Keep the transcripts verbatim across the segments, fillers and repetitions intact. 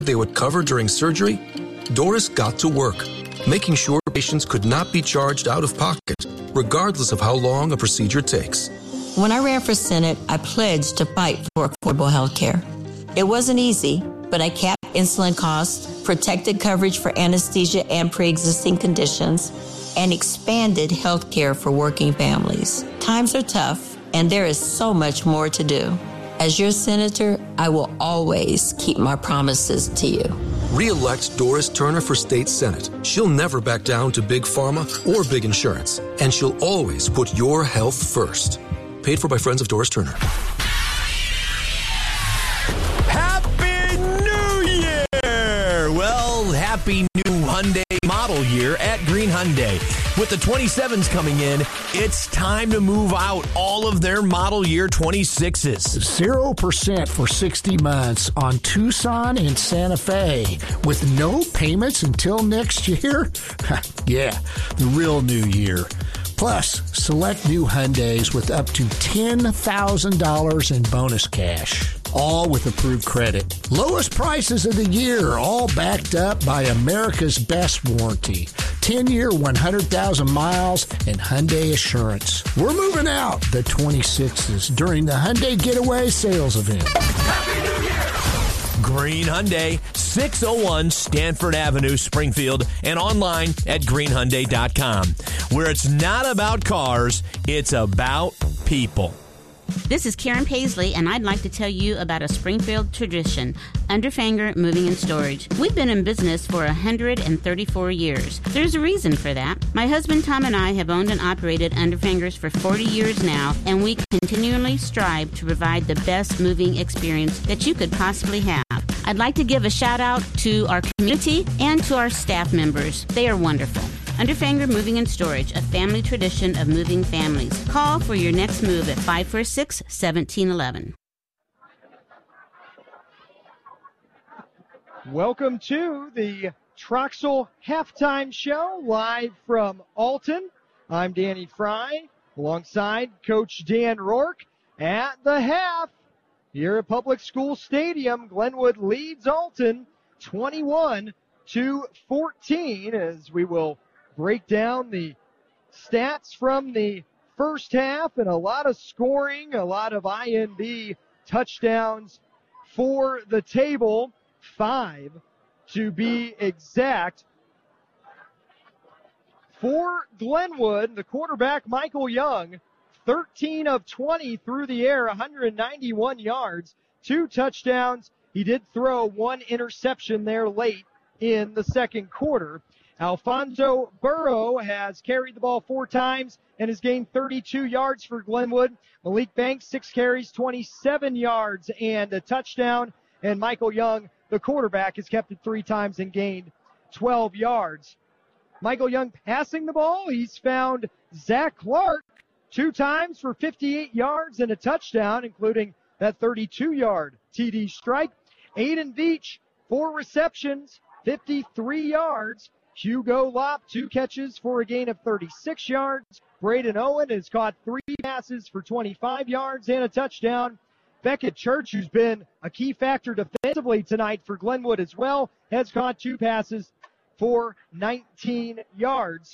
they would cover during surgery, Doris got to work, making sure patients could not be charged out of pocket, regardless of how long a procedure takes. When I ran for Senate, I pledged to fight for affordable health care. It wasn't easy, but I capped insulin costs, protected coverage for anesthesia and pre-existing conditions, and expanded health care for working families. Times are tough, and there is so much more to do. As your senator, I will always keep my promises to you. Re-elect Doris Turner for State Senate. She'll never back down to big pharma or big insurance, and she'll always put your health first. Paid for by Friends of Doris Turner. Happy New Year! Well, happy new Hyundai model year at Green Hyundai. With the twenty-sevens coming in, it's time to move out all of their model year twenty-sixes. zero percent for sixty months on Tucson and Santa Fe with no payments until next year? Yeah, the real new year. Plus, select new Hyundais with up to ten thousand dollars in bonus cash. All with approved credit. Lowest prices of the year, all backed up by America's best warranty. ten-year, one hundred thousand miles, and Hyundai Assurance. We're moving out the twenty-sixes during the Hyundai Getaway Sales Event. Happy New Year! Green Hyundai, six oh one Stanford Avenue, Springfield, and online at green hyundai dot com, where it's not about cars, it's about people. This is Karen Paisley, and I'd like to tell you about a Springfield tradition, Underfanger Moving and Storage. We've been in business for one hundred thirty-four years. There's a reason for that. My husband Tom and I have owned and operated Underfangers for forty years now, and we continually strive to provide the best moving experience that you could possibly have. I'd like to give a shout out to our community and to our staff members. They are wonderful. Underfanger Moving and Storage, a family tradition of moving families. Call for your next move at five four six, one seven one one. Welcome to the Troxel Halftime Show, live from Alton. I'm Danny Fry, alongside Coach Dan Rourke. At the half, here at Public School Stadium, Glenwood leads Alton twenty-one to fourteen, as we will break down the stats from the first half, and a lot of scoring, a lot of I N B touchdowns for the table. Five to be exact. For Glenwood, the quarterback, Michael Young, thirteen of twenty through the air, one hundred ninety-one yards, two touchdowns. He did throw one interception there late in the second quarter. Alfonso Burrow has carried the ball four times and has gained thirty-two yards for Glenwood. Malik Banks, six carries, twenty-seven yards and a touchdown. And Michael Young, the quarterback, has kept it three times and gained twelve yards. Michael Young passing the ball. He's found Zach Clark two times for fifty-eight yards and a touchdown, including that thirty-two-yard T D strike. Aiden Veach, four receptions, fifty-three yards. Hugo Lopp, two catches for a gain of thirty-six yards. Braden Owen has caught three passes for twenty-five yards and a touchdown. Beckett Church, who's been a key factor defensively tonight for Glenwood as well, has caught two passes for nineteen yards.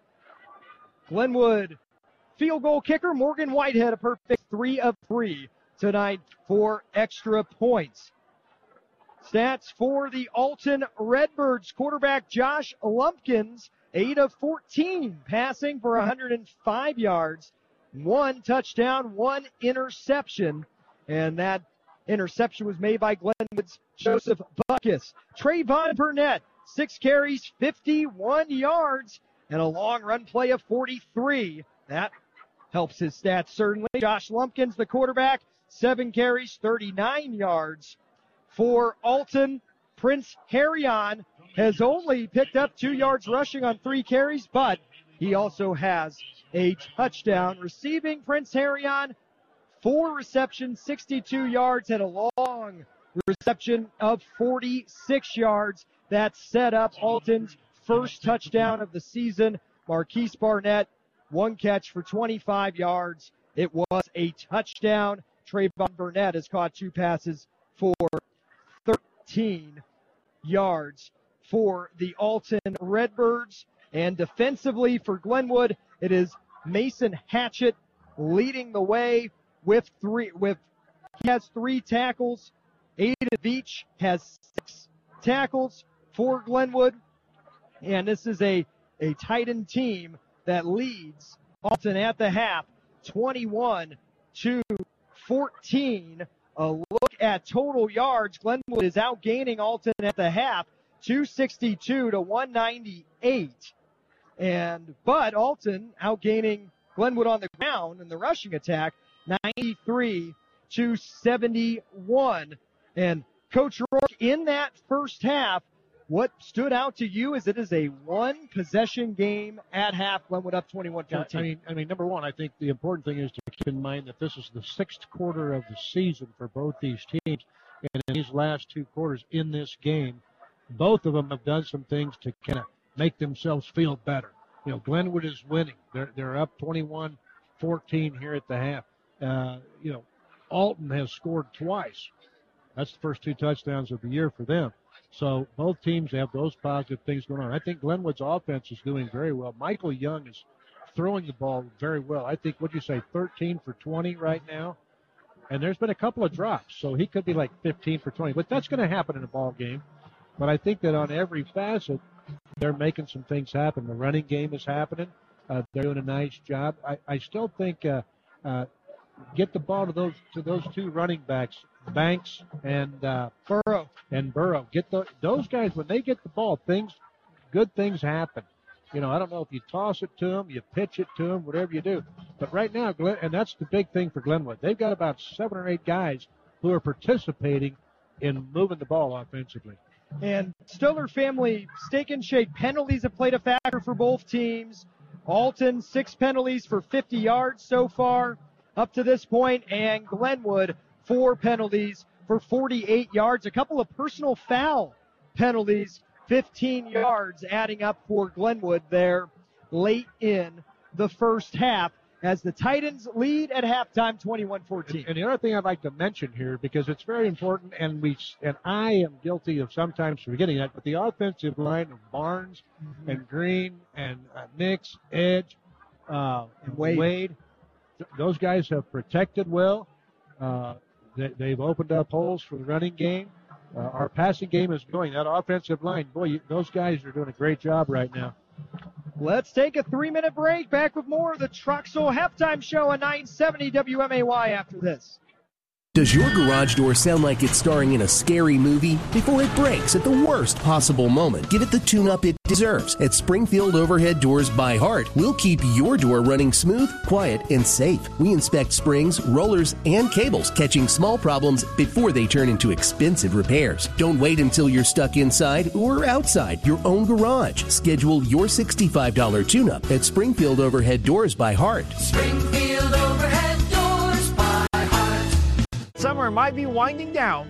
Glenwood field goal kicker Morgan Whitehead, a perfect three of three tonight for extra points. Stats for the Alton Redbirds. Quarterback Josh Lumpkins, eight of fourteen, passing for one hundred five yards, one touchdown, one interception. And that interception was made by Glenwood's Joseph Buckus. Trayvon Burnett, six carries, fifty-one yards, and a long run play of forty-three. That helps his stats certainly. Josh Lumpkins, the quarterback, seven carries, thirty-nine yards. For Alton, Prince Harrion has only picked up two yards rushing on three carries, but he also has a touchdown. Receiving Prince Harrion, four receptions, sixty-two yards, and a long reception of forty-six yards. That set up Alton's first touchdown of the season. Marquise Barnett, one catch for twenty-five yards. It was a touchdown. Trayvon Burnett has caught two passes for thirteen yards for the Alton Redbirds. And defensively for Glenwood, it is Mason Hatchett leading the way with three. With he has three tackles. Aiden Beach has six tackles for Glenwood. And this is a, a Titan team that leads Alton at the half, twenty-one to fourteen. A look at total yards. Glenwood is outgaining Alton at the half, two sixty-two to one ninety-eight. And, but Alton outgaining Glenwood on the ground in the rushing attack, ninety-three to seventy-one. And Coach Rourke, in that first half, what stood out to you is it is a one-possession game at half. Glenwood up twenty-one fourteen. Yeah, I mean, I mean, number one, I think the important thing is to keep in mind that this is the sixth quarter of the season for both these teams. And in these last two quarters in this game, both of them have done some things to kind of make themselves feel better. You know, Glenwood is winning. They're they're up twenty-one fourteen here at the half. Uh, you know, Alton has scored twice. That's the first two touchdowns of the year for them. So both teams have those positive things going on. I think Glenwood's offense is doing very well. Michael Young is throwing the ball very well. I think, what'd you say, thirteen for twenty right now? And there's been a couple of drops, so he could be like fifteen for twenty. But that's going to happen in a ball game. But I think that on every facet, they're making some things happen. The running game is happening. Uh, they're doing a nice job. I, I still think uh, uh, get the ball to those to those two running backs, Banks and uh, Burrow. And Burrow. Get the, those guys, when they get the ball, things, good things happen. You know, I don't know if you toss it to them, you pitch it to them, whatever you do. But right now, Glen, and that's the big thing for Glenwood. They've got about seven or eight guys who are participating in moving the ball offensively. And Stiller family steak and shake penalties have played a factor for both teams. Alton, six penalties for fifty yards so far up to this point, and Glenwood, four penalties for forty-eight yards. A couple of personal foul penalties, fifteen yards adding up for Glenwood there late in the first half as the Titans lead at halftime twenty-one fourteen. And, and the other thing I'd like to mention here, because it's very important, and we and I am guilty of sometimes forgetting that, but the offensive line of Barnes mm-hmm. and Green and uh, Nix, Edge, uh, and Wade, Wade th- those guys have protected well. Uh, they, they've opened up holes for the running game. Uh, our passing game is going. That offensive line, boy, you, those guys are doing a great job right now. Let's take a three-minute break. Back with more of the Troxel Halftime Show on nine seventy W M A Y after this. Does your garage door sound like it's starring in a scary movie? Before it breaks at the worst possible moment, give it the tune-up it deserves. At Springfield Overhead Doors by Heart, we'll keep your door running smooth, quiet, and safe. We inspect springs, rollers, and cables, catching small problems before they turn into expensive repairs. Don't wait until you're stuck inside or outside your own garage. Schedule your sixty-five dollars tune-up at Springfield Overhead Doors by Heart. Springfield Overhead Doors by Heart. Summer might be winding down,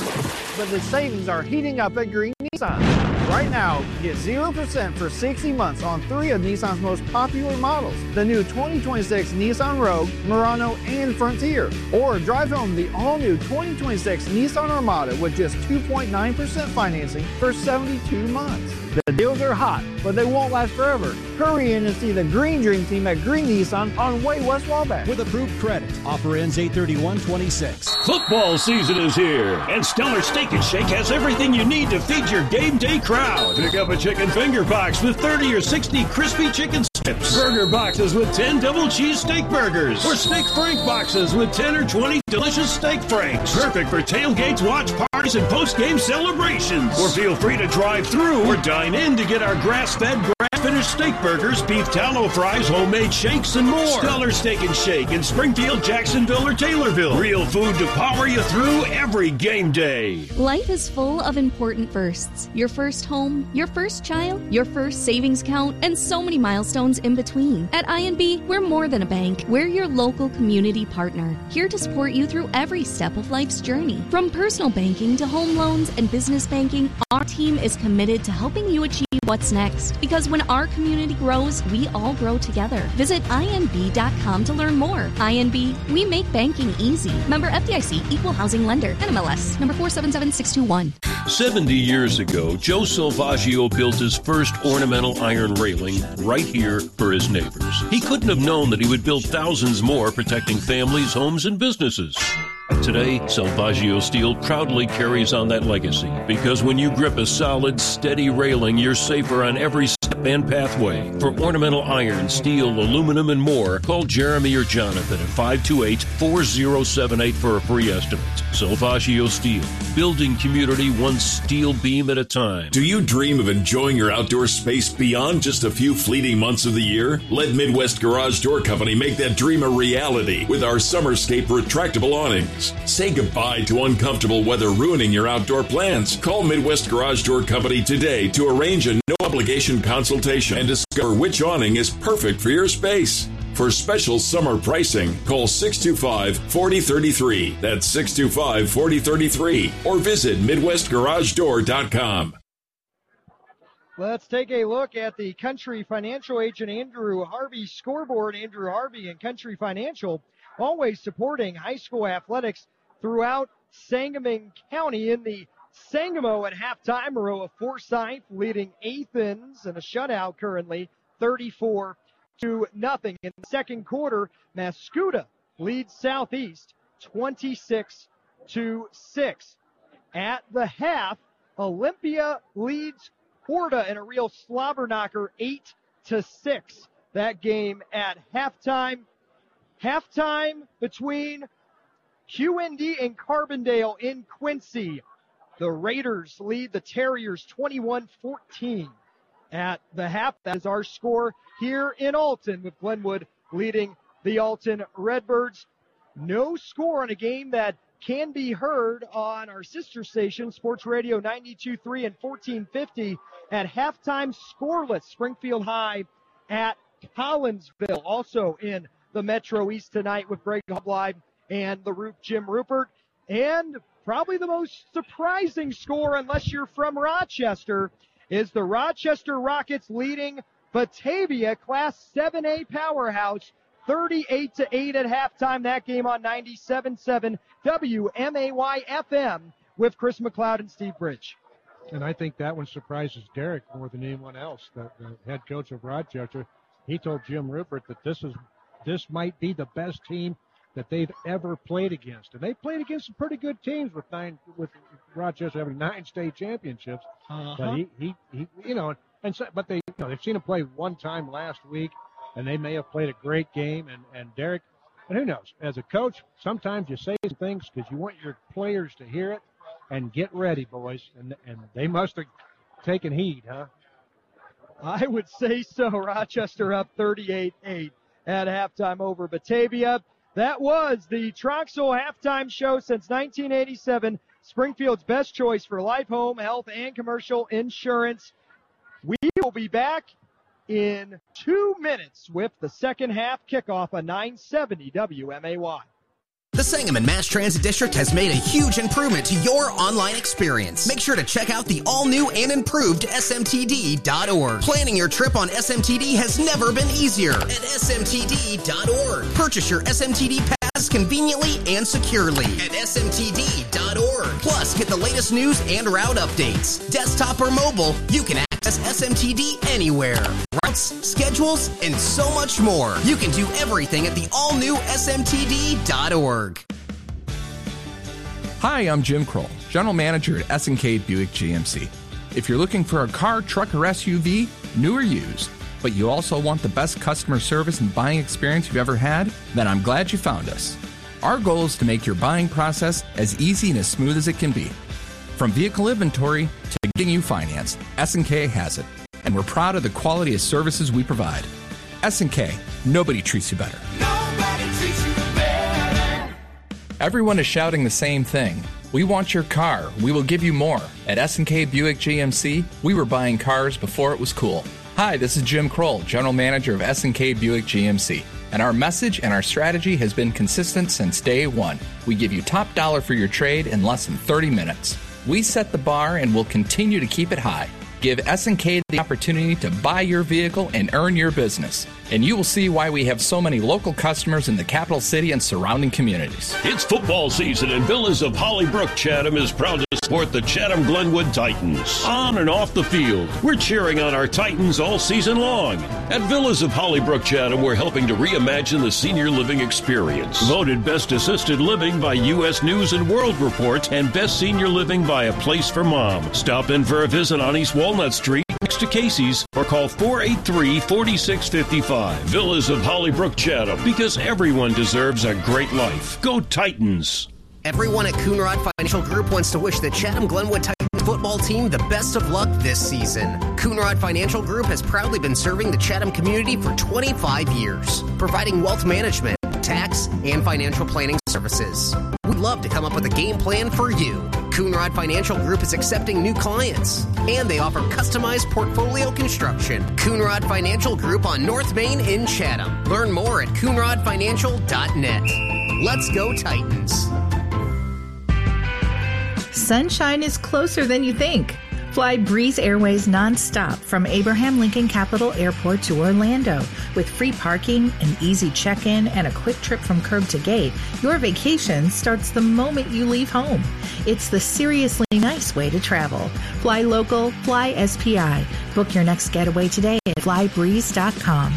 but the savings are heating up at Green Nissan. Right now, get zero percent for sixty months on three of Nissan's most popular models. The new twenty twenty-six Nissan Rogue, Murano, and Frontier. Or drive home the all-new twenty twenty-six Nissan Armada with just two point nine percent financing for seventy-two months. The deals are hot, but they won't last forever. Hurry in and see the Green Dream Team at Green Nissan on Way West Wabash. With approved credit. Offer ends eight thirty-one twenty-six. Football season is here, and Stellar Steak and Shake has everything you need to feed your game day crowd. Pick up a chicken finger box with thirty or sixty crispy chicken strips, burger boxes with ten double cheese steak burgers, or steak frank boxes with ten or twenty delicious steak franks. Perfect for tailgates, watch parties, and post-game celebrations. Or feel free to drive through or dine in to get our grass-fed, grass-finished steak burgers, beef tallow fries, homemade shakes, and more. Stellar Steak and Shake in Springfield, Jacksonville, or Taylorville. Real food to power you through every game day. Life is full of important firsts. Your first home, your first child, your first savings account, and so many milestones in between. At I N B, we're more than a bank. We're your local community partner, here to support you through every step of life's journey. From personal banking to home loans and business banking, our team is committed to helping you achieve what's next. Because when our community grows, we all grow together. Visit I N B dot com to learn more. I N B, we make banking easy. Member F D I C, Equal Housing Lender, N M L S, number four seven seven six two one. seventy years ago, Joe Salvaggio built his first ornamental iron railing right here for his neighbors. He couldn't have known that he would build thousands more, protecting families, homes, and businesses. Today, Salvaggio Steel proudly carries on that legacy, because when you grip a solid, steady railing, you're safer on every step and pathway. For ornamental iron, steel, aluminum, and more, call Jeremy or Jonathan at five two eight, four zero seven eight for a free estimate. Salvaggio Steel, building community one steel beam at a time. Do you dream of enjoying your outdoor space beyond just a few fleeting months of the year? Let Midwest Garage Door Company make that dream a reality with our Summerscape retractable awnings. Say goodbye to uncomfortable weather ruining your outdoor plans. Call Midwest Garage Door Company today to arrange a no-obligation consultation and discover which awning is perfect for your space. For special summer pricing, call six two five, four zero three three. That's six two five, four zero three three. Or visit midwest garage door dot com. Let's take a look at the Country Financial agent Andrew Harvey scoreboard. Andrew Harvey and Country Financial always supporting high school athletics throughout Sangamon County. In the Sangamo at halftime, Maroa Forsyth leading Athens in a shutout currently, thirty-four to nothing. In the second quarter, Mascoutah leads Southeast twenty-six to six. At the half, Olympia leads Horta in a real slobber knocker, eight to six. That game at halftime. Halftime between Q N D and Carbondale in Quincy. The Raiders lead the Terriers twenty-one fourteen. At the half, that is our score here in Alton, with Glenwood leading the Alton Redbirds. No score on a game that can be heard on our sister station, Sports Radio ninety-two point three and fourteen fifty. At halftime, scoreless, Springfield High at Collinsville. Also in the Metro East tonight with Greg Hubleib and the Roop Jim Rupert. And probably the most surprising score, unless you're from Rochester, is the Rochester Rockets leading Batavia, Class seven A powerhouse, thirty-eight to eight at halftime. That game on ninety-seven point seven W M A Y F M with Chris McLeod and Steve Bridge. And I think that one surprises Derek more than anyone else. The, the head coach of Rochester, he told Jim Rupert that this is this might be the best team that they've ever played against. And they played against some pretty good teams with nine, with Rochester having nine state championships. Uh-huh. But he, he, he, you know, and so, but they, you know, they've seen him play one time last week, and they may have played a great game. And, and Derek, and who knows, as a coach, sometimes you say some things because you want your players to hear it. And get ready, boys. And, and they must have taken heed, huh? I would say so. Rochester up thirty-eight eight at halftime over Batavia. That was the Troxel halftime show since nineteen eighty-seven. Springfield's best choice for life, home, health, and commercial insurance. We will be back in two minutes with the second half kickoff on nine seventy W M A Y. The Sangamon Mass Transit District has made a huge improvement to your online experience. Make sure to check out the all-new and improved S M T D dot org. Planning your trip on S M T D has never been easier at S M T D dot org. Purchase your S M T D pass conveniently and securely at S M T D dot org. Plus, get the latest news and route updates. Desktop or mobile, you can access S M T D anywhere. Routes, schedules, and so much more. You can do everything at the all-new S M T D dot org. Hi, I'm Jim Kroll, General Manager at S and K Buick G M C. If you're looking for a car, truck, or S U V, new or used, but you also want the best customer service and buying experience you've ever had, then I'm glad you found us. Our goal is to make your buying process as easy and as smooth as it can be. From vehicle inventory to getting you financed, S and K has it. And we're proud of the quality of services we provide. S and K, nobody treats you better. Nobody treats you better. Everyone is shouting the same thing. We want your car. We will give you more. At S and K Buick G M C, we were buying cars before it was cool. Hi, this is Jim Kroll, General Manager of S and K Buick G M C. And our message and our strategy has been consistent since day one. We give you top dollar for your trade in less than thirty minutes. We set the bar and will continue to keep it high. Give S and K the opportunity to buy your vehicle and earn your business. And you will see why we have so many local customers in the capital city and surrounding communities. It's football season, and Villas of Hollybrook Chatham is proud to support the Chatham Glenwood Titans. On and off the field, we're cheering on our Titans all season long. At Villas of Hollybrook Chatham, we're helping to reimagine the senior living experience. Voted Best Assisted Living by U S News and World Report and Best Senior Living by A Place for Mom. Stop in for a visit on East Walnut Street next to Casey's or call four eight three, four six five five. Villas of Hollybrook Chatham, because everyone deserves a great life. Go Titans! Everyone at Coonrod Financial Group wants to wish the Chatham Glenwood Titans football team the best of luck this season. Coonrod Financial Group has proudly been serving the Chatham community for twenty-five years, providing wealth management, tax, and financial planning services. We'd love to come up with a game plan for you. Coonrod Financial Group is accepting new clients, and they offer customized portfolio construction. Coonrod Financial Group on North Main in Chatham. Learn more at coonrod financial dot net. Let's go Titans. Sunshine is closer than you think. Fly Breeze Airways nonstop from Abraham Lincoln Capital Airport to Orlando. With free parking, an easy check-in, and a quick trip from curb to gate, your vacation starts the moment you leave home. It's the seriously nice way to travel. Fly local, fly S P I. Book your next getaway today at fly breeze dot com.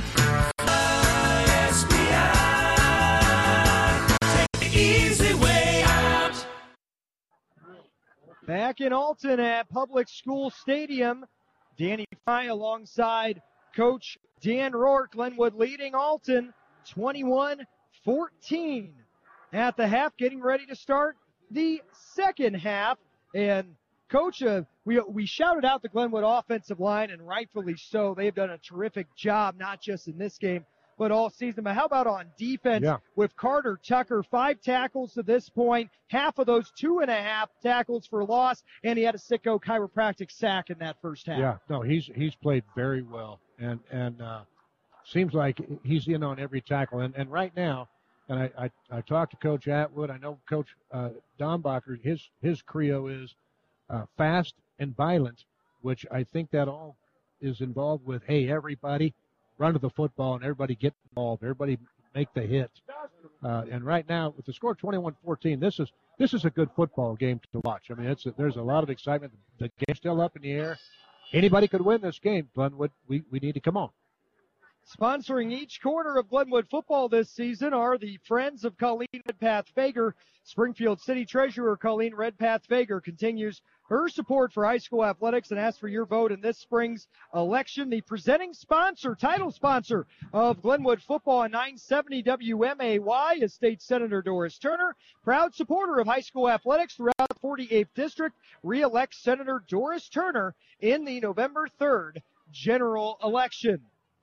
Back in Alton at Public School Stadium, Danny Fry alongside Coach Dan Rourke. Glenwood leading Alton twenty-one fourteen at the half, getting ready to start the second half. And Coach, uh, we we shouted out the Glenwood offensive line, and rightfully so. They've done a terrific job, not just in this game, but all season. But how about on defense yeah. with Carter Tucker? Five tackles to this point, half of those two and a half tackles for loss, and he had a sicko chiropractic sack in that first half. Yeah, no, he's he's played very well, and and uh, seems like he's in on every tackle. And, and right now, and I, I, I talked to Coach Atwood. I know Coach uh, Dombacher, his, his credo is uh, fast and violent, which I think that all is involved with, hey, everybody, run to the football and everybody get involved. Everybody make the hit. Uh, and right now, with the score twenty-one fourteen, this is this is a good football game to watch. I mean, it's a, there's a lot of excitement. The game's still up in the air. Anybody could win this game. Glenwood, we, we need to come on. Sponsoring each quarter of Glenwood football this season are the Friends of Colleen Redpath Fager. Springfield City Treasurer Colleen Redpath Fager continues her support for high school athletics and asks for your vote in this spring's election. The presenting sponsor, title sponsor of Glenwood football on nine seventy W M A Y is State Senator Doris Turner. Proud supporter of high school athletics throughout the forty-eighth District. Re-elect Senator Doris Turner in the November third general election.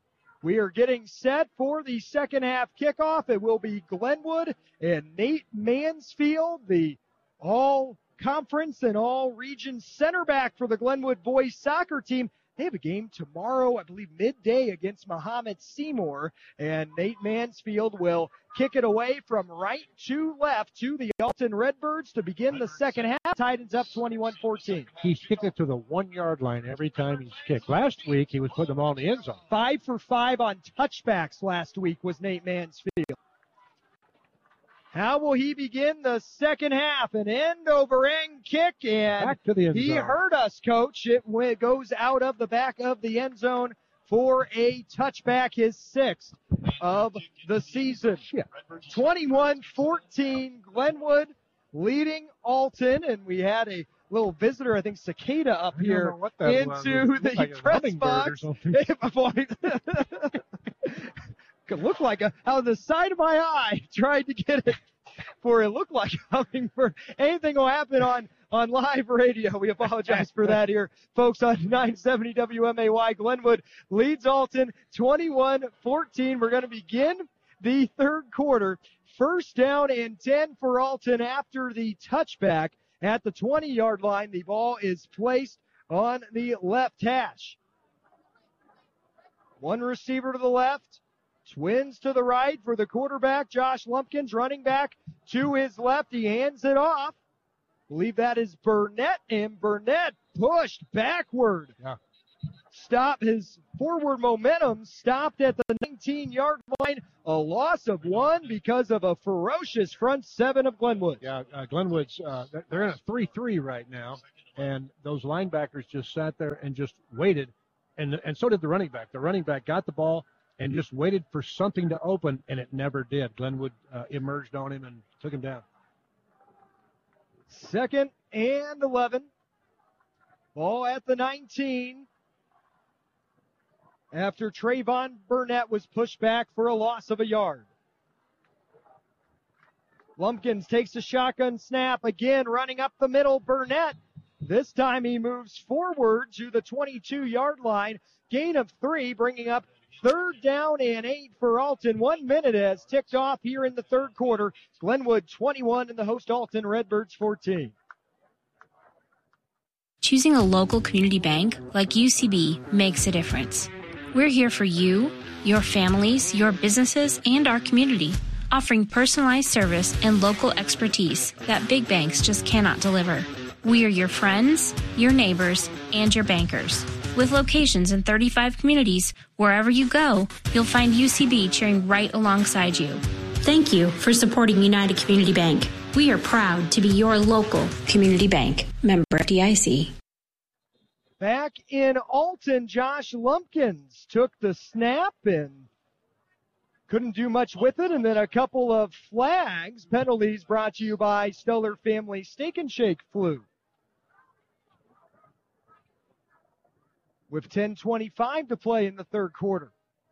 We are getting set for the second half kickoff. It will be Glenwood and Nate Mansfield, the all-conference and all-region center back for the Glenwood boys soccer team. They have a game tomorrow, I believe midday, against Muhammad Seymour, and Nate Mansfield will kick it away from right to left to the Alton Redbirds to begin the second half. Titans up twenty-one fourteen. He's kicked it to the one-yard line every time he's kicked. Last week, he was putting them all in the end zone. Five for five on touchbacks last week was Nate Mansfield. How will he begin the second half? An end-over-end kick, and back to the end he zone. heard us, Coach. It w- goes out of the back of the end zone for a touchback, his sixth of the season. Yeah. twenty-one fourteen, Glenwood leading Alton, and we had a little visitor, I think Cicada, up here into the like press box. Could look like a, out of the side of my eye, tried to get it for it looked like a hummingbird. Anything will happen on, on live radio. We apologize for that here, folks, on nine seventy W M A Y. Glenwood leads Alton twenty-one fourteen. We're going to begin the third quarter. First down and ten for Alton after the touchback at the twenty-yard line. The ball is placed on the left hash. One receiver to the left. Twins to the right for the quarterback, Josh Lumpkins, running back to his left. He hands it off. I believe that is Burnett, and Burnett pushed backward yeah. stop his forward momentum stopped at the nineteen-yard line. A loss of one because of a ferocious front seven of Glenwood. Yeah, uh, Glenwood's uh, they're in a three three right now, and those linebackers just sat there and just waited, and and so did the running back. The running back got the ball and just waited for something to open, and it never did. Glenwood uh, emerged on him and took him down. Second and eleven. Ball at the nineteen. After Trayvon Burnett was pushed back for a loss of a yard. Lumpkins takes a shotgun snap, again running up the middle. Burnett, this time he moves forward to the twenty-two-yard line. Gain of three, bringing up third down and eight for Alton. One minute has ticked off here in the third quarter. Glenwood twenty-one and the host Alton Redbirds fourteen. Choosing a local community bank like U C B makes a difference. We're here for you, your families, your businesses, and our community, offering personalized service and local expertise that big banks just cannot deliver. We are your friends, your neighbors, and your bankers. With locations in thirty-five communities, wherever you go, you'll find U C B cheering right alongside you. Thank you for supporting United Community Bank. We are proud to be your local community bank. Member F D I C. Back in Alton, Josh Lumpkins took the snap and couldn't do much with it. And then a couple of flags, penalties brought to you by Stellar Family Steak and Shake flew. With ten twenty-five to play in the third quarter.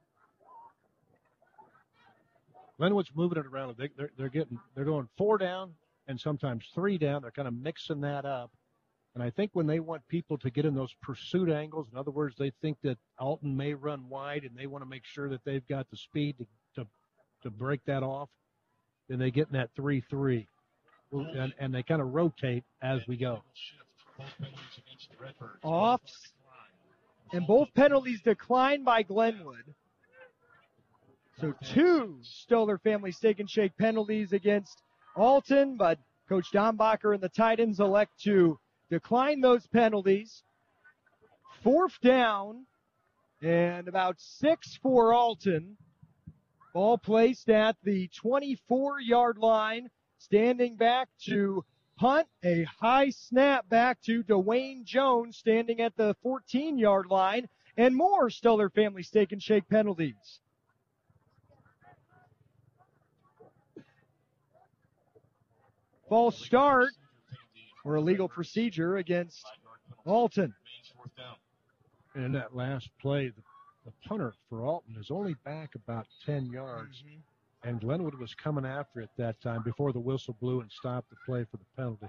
Glenwood's moving it around. They, they're, they're getting, they're going four down and sometimes three down. They're kind of mixing that up. And I think when they want people to get in those pursuit angles, in other words, they think that Alton may run wide and they want to make sure that they've got the speed to to, to break that off, then they get in that three three. And, and they kind of rotate as we go. Offs. And both penalties declined by Glenwood. So two Stoller Family Steak and Shake penalties against Alton, but Coach Dombacher and the Titans elect to decline those penalties. Fourth down and about six for Alton. Ball placed at the twenty-four-yard line. Standing back to punt. A high snap back to Dwayne Jones standing at the fourteen-yard line. And more Stoller Family Steak and Shake penalties. False start or illegal procedure against Alton. And in that last play, the, the punter for Alton is only back about ten yards. Mm-hmm. And Glenwood was coming after it that time before the whistle blew and stopped the play for the penalty.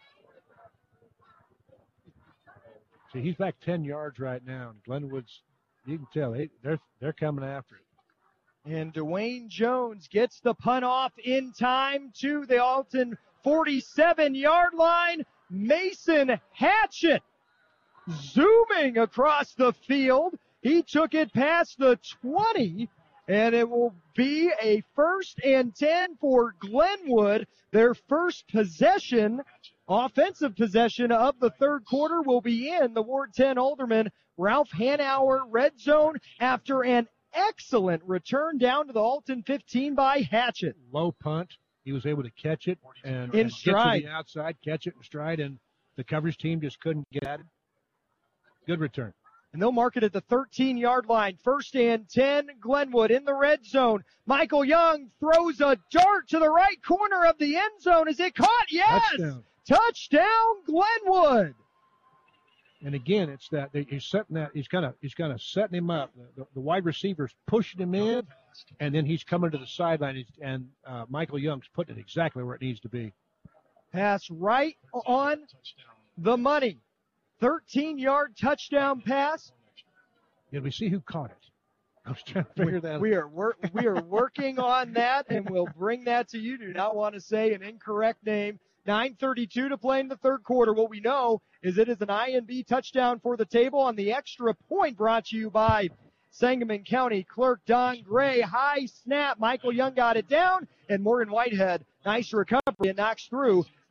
See, he's back ten yards right now. And Glenwood's, you can tell, they, they're, they're coming after it. And Dwayne Jones gets the punt off in time to the Alton forty-seven-yard line. Mason Hatchett zooming across the field. He took it past the twenty, and it will be a first and ten for Glenwood. Their first possession, offensive possession of the third quarter, will be in the Ward ten Alderman Ralph Hanauer red zone after an excellent return down to the Alton fifteen by Hatchett. Low punt. He was able to catch it and, in and stride. Get to the outside, catch it in stride, and the coverage team just couldn't get at it. Good return. And they'll mark it at the thirteen-yard line. First and ten, Glenwood in the red zone. Michael Young throws a dart to the right corner of the end zone. Is it caught? Yes! Touchdown. Touchdown, Glenwood. And again, it's that he's setting that he's kind of he's kind of setting him up. The, the wide receiver's pushing him in, and then he's coming to the sideline, and uh, Michael Young's putting it exactly where it needs to be. Pass right on the money. thirteen-yard touchdown pass. Yeah, we see who caught it. I was trying to figure we, that out. We are wor- we are working on that, and we'll bring that to you. Do not want to say an incorrect name. nine thirty-two to play in the third quarter. What we know is it is an I N B touchdown for the table on the extra point, brought to you by Sangamon County Clerk Don Gray. High snap. Michael Young got it down, and Morgan Whitehead, nice recovery, and knocks through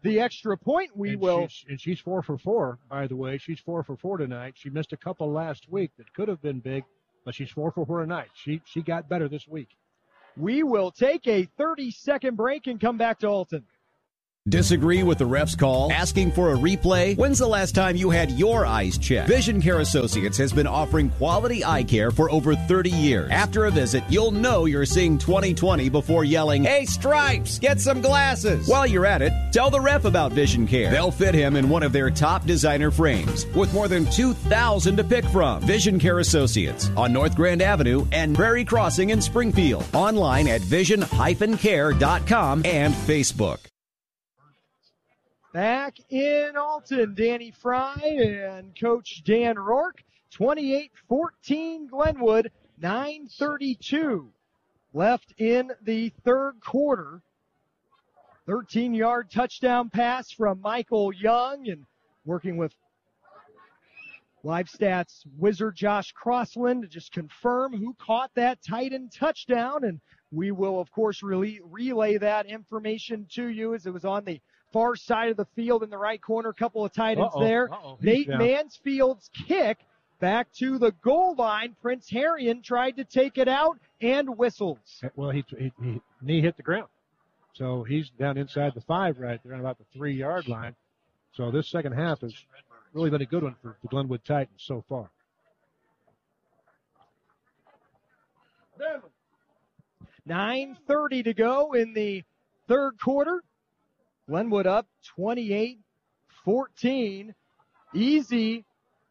the extra point, we and will. She's, and she's four for four, by the way. She's four for four tonight. She missed a couple last week that could have been big, but she's four for four tonight. She she got better this week. We will take a thirty-second break and come back to Alton. Disagree with the ref's call? Asking for a replay? When's the last time you had your eyes checked? Vision Care Associates has been offering quality eye care for over thirty years. After a visit, you'll know you're seeing twenty twenty before yelling, "Hey, Stripes, get some glasses!" While you're at it, tell the ref about Vision Care. They'll fit him in one of their top designer frames with more than two thousand to pick from. Vision Care Associates on North Grand Avenue and Prairie Crossing in Springfield. Online at vision dash care dot com and Facebook. Back in Alton, Danny Fry and Coach Dan Rourke. twenty-eight fourteen Glenwood, nine thirty-two left in the third quarter. thirteen-yard touchdown pass from Michael Young, and working with Live Stats wizard Josh Crossland to just confirm who caught that tight end touchdown. And we will, of course, relay, relay that information to you as it was on the far side of the field in the right corner. A couple of tight ends uh-oh, there. uh-oh, Nate down. Mansfield's kick back to the goal line. Prince Harrion tried to take it out and whistles. Well, he, he, he knee hit the ground. So he's down inside the five right there on about the three-yard line. So this second half has really been a good one for the Glenwood Titans so far. nine thirty to go in the third quarter. Glenwood up twenty-eight fourteen. Easy.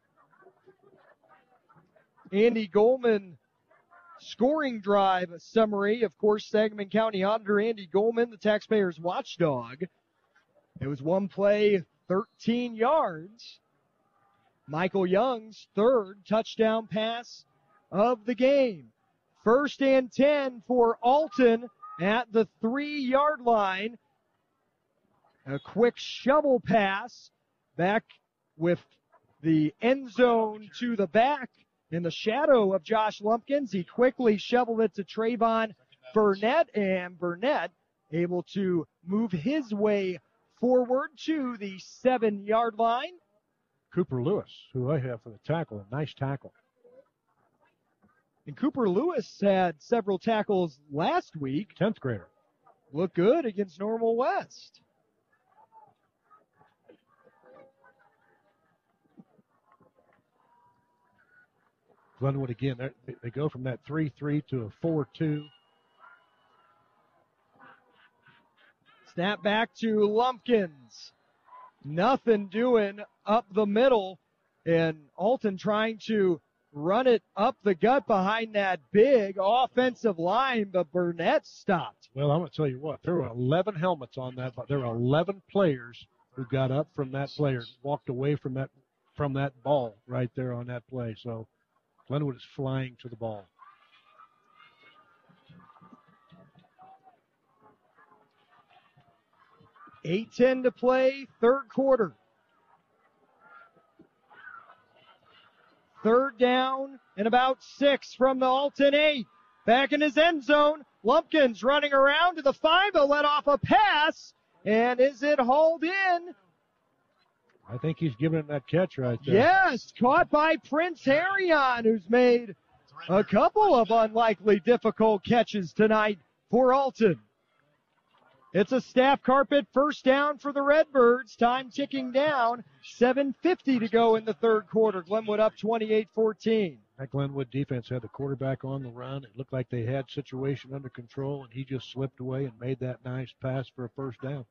Andy Goldman scoring drive summary. Of course, Sangamon County Auditor Andy Goldman, the taxpayers' watchdog. It was one play, thirteen yards. Michael Young's third touchdown pass of the game. First and ten for Alton at the three-yard line. A quick shovel pass back with the end zone to the back in the shadow of Josh Lumpkins. He quickly shoveled it to Trayvon Burnett, and Burnett able to move his way forward to the seven-yard line. Cooper Lewis, who I have for the tackle, a nice tackle. And Cooper Lewis had several tackles last week. tenth grader. Looked good against Normal West. Glenwood again, they, they go from that three three to a four two. Snap back to Lumpkins. Nothing doing up the middle. And Alton trying to run it up the gut behind that big offensive line, but Burnett stopped. Well, I'm going to tell you what, there were eleven helmets on that, but there were eleven players who got up from that player, walked away from that from that ball right there on that play. So Glenwood is flying to the ball. eight ten to play, third quarter. Third down and about six from the Alton eight. Back in his end zone. Lumpkins running around to the five. They'll let off a pass. And is it hauled in? I think he's giving him that catch right there. Yes, caught by Prince Harrion, who's made a couple of unlikely difficult catches tonight for Alton. It's a staff carpet first down for the Redbirds. Time ticking down. seven fifty to go in the third quarter. Glenwood up twenty-eight fourteen. That Glenwood defense had the quarterback on the run. It looked like they had situation under control, and he just slipped away and made that nice pass for a first down.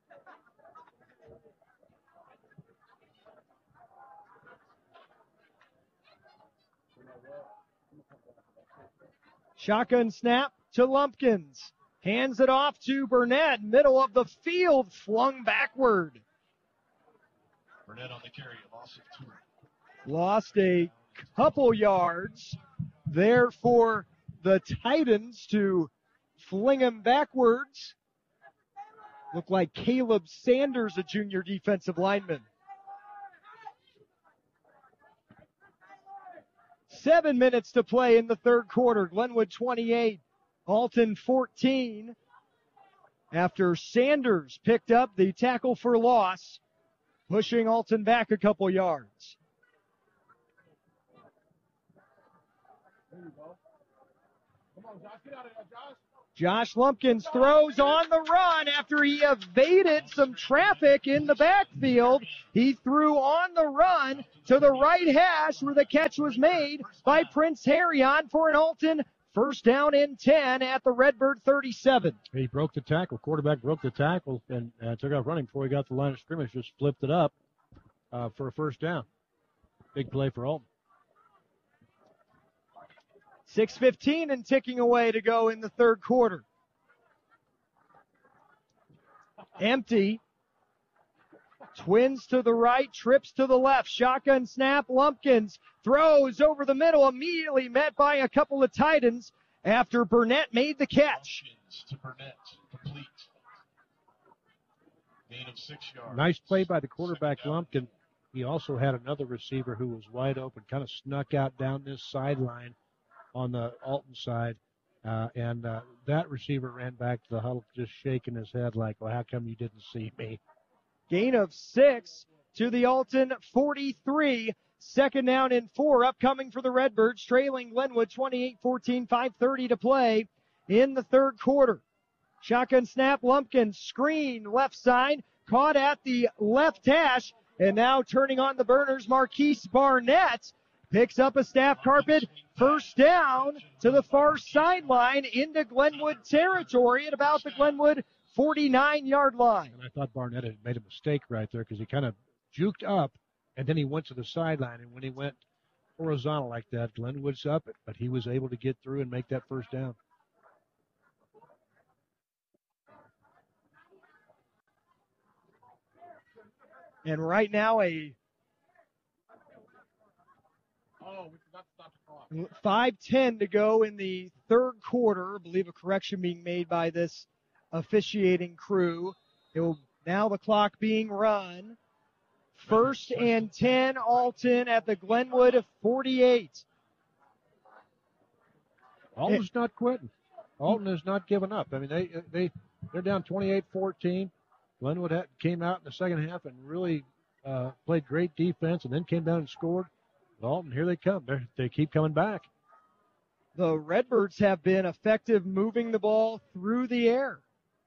Shotgun snap to Lumpkins. Hands it off to Burnett. Middle of the field, flung backward. Burnett on the carry, loss of two. Lost a couple yards there for the Titans to fling him backwards. Looked like Caleb Sanders, a junior defensive lineman. Seven minutes to play in the third quarter. Glenwood twenty-eight, Alton fourteen. after Sanders picked up the tackle for loss, pushing Alton back a couple yards. Josh Lumpkins throws on the run after he evaded some traffic in the backfield. He threw on the run to the right hash where the catch was made by Prince Harrion for an Alton first down and ten at the Redbird thirty-seven. He broke the tackle. Quarterback broke the tackle and uh, took off running before he got the line of scrimmage. Just flipped it up uh, for a first down. Big play for Alton. six fifteen and ticking away to go in the third quarter. Empty. Twins to the right, trips to the left. Shotgun snap. Lumpkins throws over the middle, immediately met by a couple of Titans after Burnett made the catch. To Burnett, complete. Gain of six yards. Nice play by the quarterback, Lumpkin. He also had another receiver who was wide open, kind of snuck out down this sideline on the Alton side. Uh, and uh, that receiver ran back to the huddle just shaking his head like, well, how come you didn't see me? Gain of six to the Alton forty-three. Second down and four upcoming for the Redbirds, trailing Glenwood twenty-eight fourteen, five thirty to play in the third quarter. Shotgun snap, Lumpkin, screen left side, caught at the left hash, and now turning on the burners, Marquise Barnett picks up a staff carpet, first down to the far sideline into Glenwood territory at about the Glenwood forty-nine-yard line. And I thought Barnett had made a mistake right there because he kind of juked up, and then he went to the sideline. And when he went horizontal like that, Glenwood's up, but he was able to get through and make that first down. And right now a five ten to go in the third quarter. I believe a correction being made by this officiating crew. It will now the clock being run. First and ten, Alton at the Glenwood forty-eight. Alton's not quitting. Alton has not given up. I mean, they they they're down twenty-eight fourteen. Glenwood had, came out in the second half and really uh, played great defense, and then came down and scored. Alton, here they come. They're, they keep coming back. The Redbirds have been effective moving the ball through the air.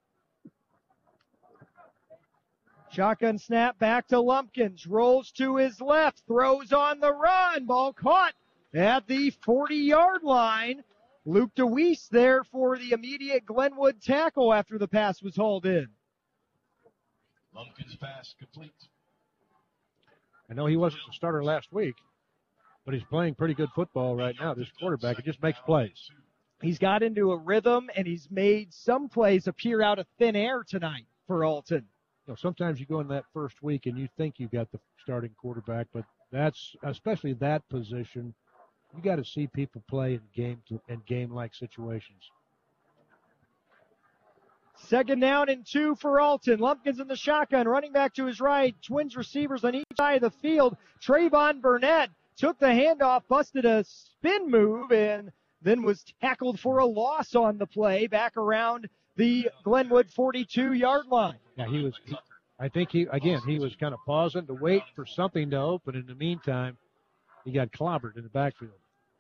Shotgun snap back to Lumpkins. Rolls to his left. Throws on the run. Ball caught at the forty-yard line. Luke DeWeese there for the immediate Glenwood tackle after the pass was hauled in. Lumpkins pass complete. I know he wasn't the starter last week, but he's playing pretty good football right now. This quarterback, it just makes plays. He's got into a rhythm, and he's made some plays appear out of thin air tonight for Alton. You know, sometimes you go in that first week and you think you got the starting quarterback, but that's, especially that position, you got to see people play in game to, in game-like situations. Second down and two for Alton. Lumpkins in the shotgun, running back to his right. Twins receivers on each side of the field. Trayvon Burnett took the handoff, busted a spin move, and then was tackled for a loss on the play back around the Glenwood forty-two-yard line. Yeah, he was, he, I think he, again, he was kind of pausing to wait for something to open. In the meantime, he got clobbered in the backfield.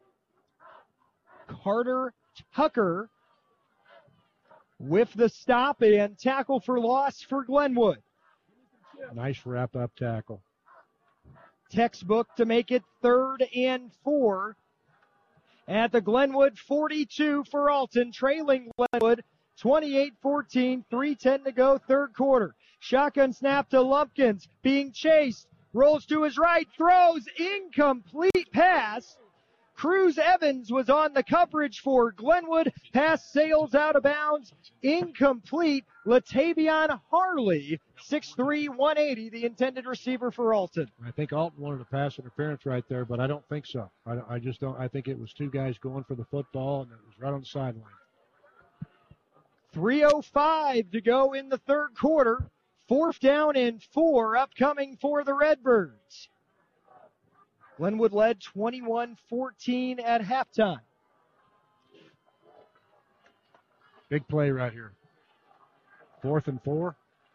Carter Tucker with the stop and tackle for loss for Glenwood. Nice wrap-up tackle. Textbook to make it third and four at the Glenwood forty-two for Alton, trailing Glenwood twenty-eight fourteen, three ten to go, third quarter. Shotgun snap to Lumpkins, being chased, rolls to his right, throws, incomplete pass. Cruz Evans was on the coverage for Glenwood. Pass sails out of bounds. Incomplete. Latavion Harley, six three, one eighty, the intended receiver for Alton. I think Alton wanted a pass interference right there, but I don't think so. I, I just don't. I think it was two guys going for the football, and it was right on the sideline. three oh five to go in the third quarter. Fourth down and four upcoming for the Redbirds. Glenwood led twenty-one fourteen at halftime. Big play right here. Fourth and four.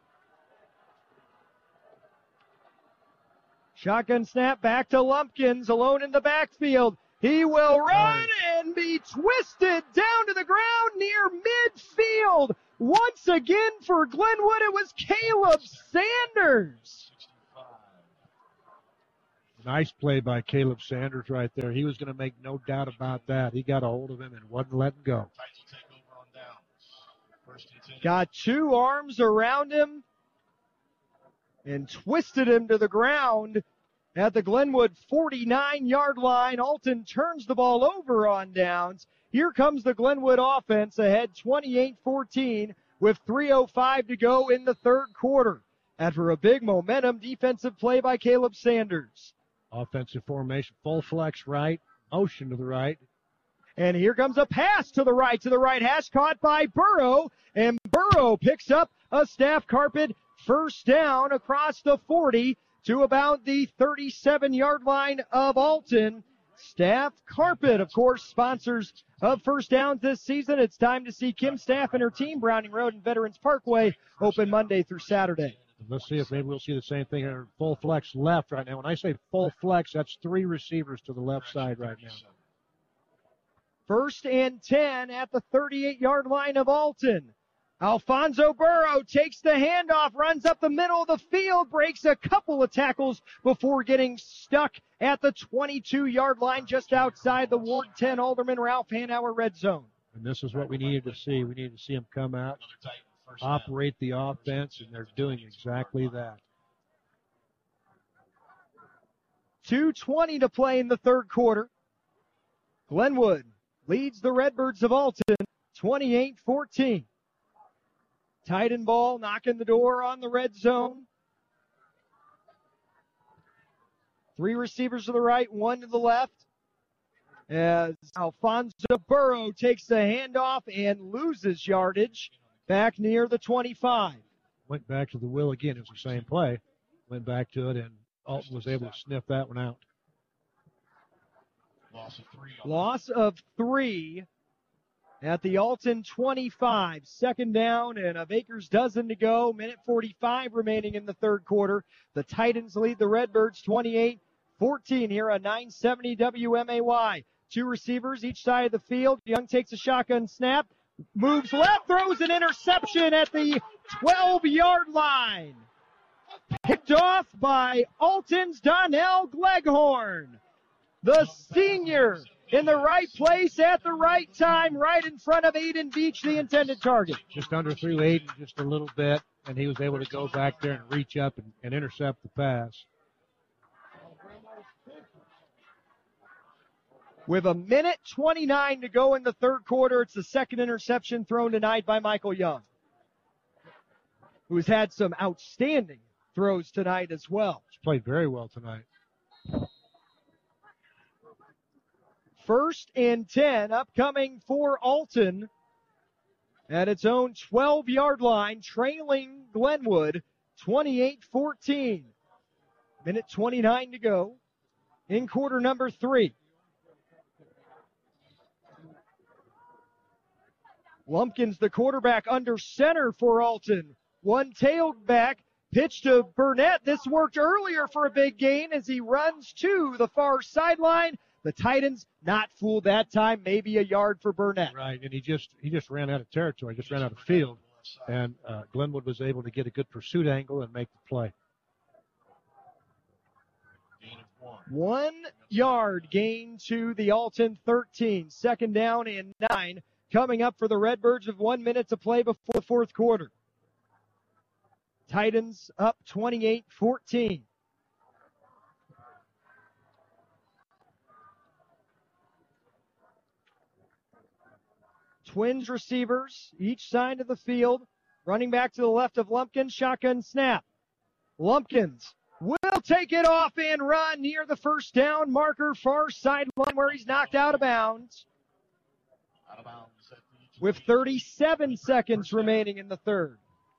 Shotgun snap back to Lumpkins, alone in the backfield. He will run and be twisted down to the ground near midfield. Once again for Glenwood, it was Caleb Sanders. Nice play by Caleb Sanders right there. He was going to make no doubt about that. He got a hold of him and wasn't letting go. Got two arms around him and twisted him to the ground at the Glenwood forty-nine-yard line. Alton turns the ball over on downs. Here comes the Glenwood offense ahead twenty-eight fourteen with three oh five to go in the third quarter. After a big momentum defensive play by Caleb Sanders. Offensive formation, full flex right, motion to the right. And here comes a pass to the right, to the right hash, caught by Burrow. And Burrow picks up a staff carpet first down across the forty to about the thirty-seven-yard line of Alton. Staff Carpet, of course, sponsors of First Downs this season. It's time to see Kim Staff and her team, Browning Road and Veterans Parkway, open Monday through Saturday. Let's see if maybe we'll see the same thing here. Full flex left right now. When I say full flex, that's three receivers to the left side right now. First and ten at the thirty-eight-yard line of Alton. Alfonso Burrow takes the handoff, runs up the middle of the field, breaks a couple of tackles before getting stuck at the twenty-two-yard line just outside the Ward ten Alderman Ralph Hanauer red zone. And this is what we needed to see. We needed to see him come out, operate the offense, and they're doing exactly that. two twenty to play in the third quarter. Glenwood leads the Redbirds of Alton twenty-eight fourteen. Tight end ball, knocking the door on the red zone. Three receivers to the right, one to the left. As Alfonso Burrow takes the handoff and loses yardage back near the twenty-five. Went back to the wheel again. It was the same play. Went back to it, and Alton was able to sniff that one out. Loss of three. Loss of three at the Alton twenty-five. Second down and a Baker's dozen to go. Minute forty-five remaining in the third quarter. The Titans lead the Redbirds twenty-eight fourteen here on nine seventy W M A Y. Two receivers each side of the field. Young takes a shotgun snap. Moves left, throws an interception at the twelve-yard line. Picked off by Alton's Donnell Gleghorn. The senior in the right place at the right time, right in front of Aiden Beach, the intended target. Just underthrew Aiden just a little bit, and he was able to go back there and reach up and, and intercept the pass. With a minute twenty-nine to go in the third quarter, it's the second interception thrown tonight by Michael Young, who's had some outstanding throws tonight as well. He's played very well tonight. First and ten upcoming for Alton at its own twelve-yard line, trailing Glenwood twenty-eight fourteen. Minute twenty-nine to go in quarter number three. Lumpkins, the quarterback, under center for Alton. One tailed back, pitch to Burnett. This worked earlier for a big gain as he runs to the far sideline. The Titans not fooled that time, maybe a yard for Burnett. Right, and he just he just ran out of territory, just ran out of field, and uh, Glenwood was able to get a good pursuit angle and make the play. One yard gain to the Alton thirteen. Second down and nine coming up for the Redbirds with one minute to play before the fourth quarter. Titans up twenty-eight fourteen. Twins receivers, each side of the field. Running back to the left of Lumpkins, shotgun snap. Lumpkins will take it off and run near the first down marker, far sideline where he's knocked out of bounds. Out of bounds. With thirty-seven seconds remaining in the third.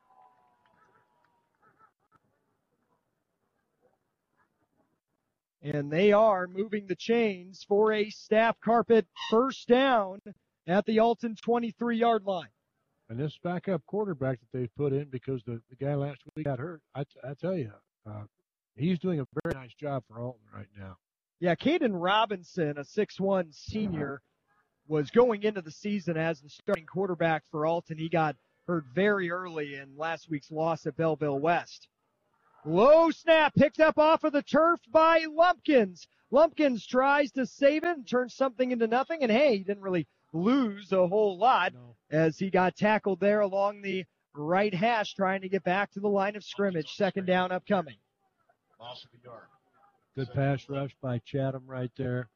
And they are moving the chains for a staff carpet first down at the Alton twenty-three-yard line. And this backup quarterback that they've put in because the, the guy last week got hurt, I, I tell you, uh, he's doing a very nice job for Alton right now. Yeah, Caden Robinson, a six one senior, was going into the season as the starting quarterback for Alton. He got hurt very early in last week's loss at Belleville West. Low snap picked up off of the turf by Lumpkins. Lumpkins tries to save it and turns something into nothing. And, hey, he didn't really lose a whole lot no. as he got tackled there along the right hash trying to get back to the line of scrimmage. Second down upcoming. Loss of a yard. Good pass rush by Chatham right there.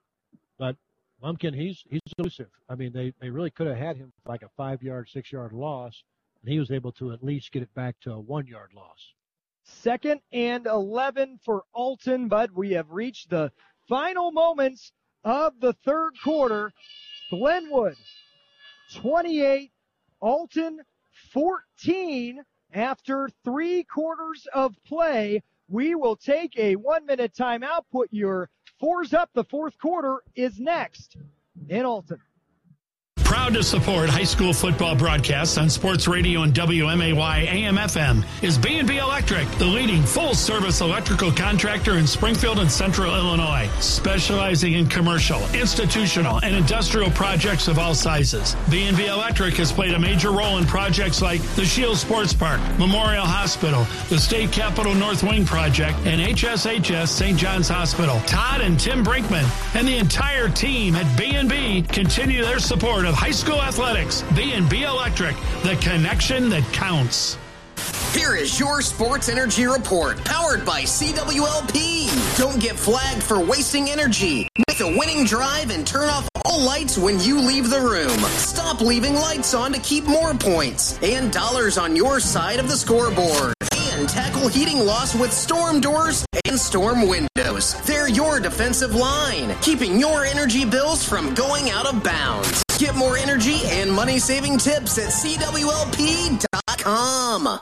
But Lumpkin, he's he's elusive. I mean, they, they really could have had him for like a five-yard, six-yard loss, and he was able to at least get it back to a one-yard loss. Second and eleven for Alton, but we have reached the final moments of the third quarter. Glenwood, twenty-eight, Alton, fourteen. After three quarters of play, we will take a one-minute timeout. Put your fours up. The fourth quarter is next in Alton. Proud to support high school football broadcasts on Sports Radio and W M A Y A M F M is B and B Electric, the leading full-service electrical contractor in Springfield and Central Illinois, specializing in commercial, institutional, and industrial projects of all sizes. B and B Electric has played a major role in projects like the Shield Sports Park, Memorial Hospital, the State Capitol North Wing Project, and H S H S Saint John's Hospital. Todd and Tim Brinkman and the entire team at B and B continue their support of high school athletics. B and B Electric, the connection that counts. Here is your Sports Energy Report, powered by C W L P. Don't get flagged for wasting energy. Make a winning drive and turn off all lights when you leave the room. Stop leaving lights on to keep more points and dollars on your side of the scoreboard. And tackle heating loss with storm doors and storm windows. They're your defensive line, keeping your energy bills from going out of bounds. Get more energy and money-saving tips at C W L P dot com.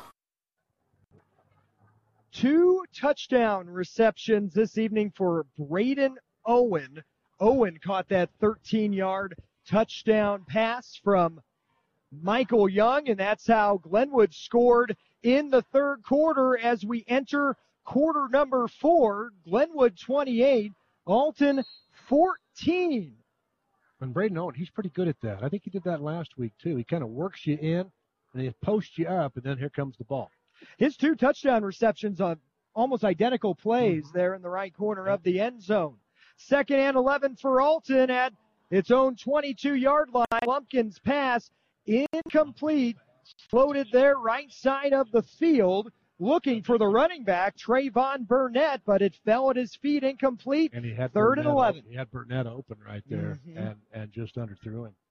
Two touchdown receptions this evening for Braden Owen. Owen caught that thirteen-yard touchdown pass from Michael Young, and that's how Glenwood scored in the third quarter as we enter quarter number four. Glenwood twenty-eight, Alton fourteen. And Braden Owen, he's pretty good at that. I think he did that last week, too. He kind of works you in, and he posts you up, and then here comes the ball. His two touchdown receptions on almost identical plays mm-hmm. there in the right corner yeah. of the end zone. Second and eleven for Alton at its own twenty-two-yard line. Lumpkins pass incomplete. Floated there right side of the field. Looking for the running back, Trayvon Burnett, but it fell at his feet, incomplete. And he had third Burnett and eleven. Open. He had Burnett open right there mm-hmm. and, and just underthrew him.